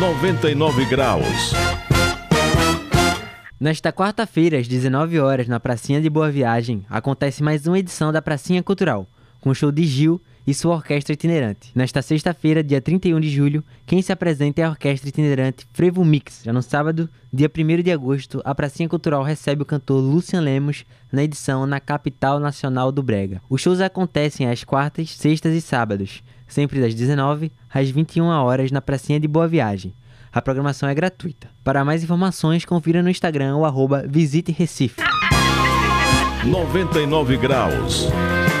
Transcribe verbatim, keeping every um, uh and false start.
noventa e nove graus. Nesta quarta-feira, às dezenove horas, na Pracinha de Boa Viagem, acontece mais uma edição da Pracinha Cultural, com o show de Gil e sua orquestra itinerante. Nesta sexta-feira, dia trinta e um de julho, quem se apresenta é a orquestra itinerante Frevo Mix. Já no sábado, dia primeiro de agosto, a Pracinha Cultural recebe o cantor Lucian Lemos na edição na Capital Nacional do Brega. Os shows acontecem às quartas, sextas e sábados, sempre das dezenove às vinte e uma horas na Pracinha de Boa Viagem. A programação é gratuita. Para mais informações, confira no Instagram o arroba Visite Recife. noventa e nove graus.